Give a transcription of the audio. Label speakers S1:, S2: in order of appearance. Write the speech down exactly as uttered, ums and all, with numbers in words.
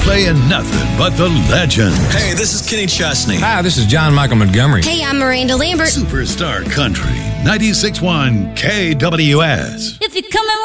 S1: playing nothing but the legends.
S2: Hey, this is Kenny Chesney.
S3: Hi, this is John Michael Montgomery.
S4: Hey, I'm Miranda Lambert.
S1: Superstar Country, ninety-six point one K W S.
S4: If you're coming